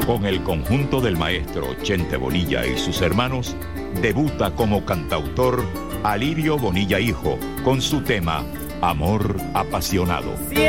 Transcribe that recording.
Con el conjunto del maestro Chente Bonilla y sus hermanos, debuta como cantautor Alirio Bonilla Hijo con su tema Amor Apasionado.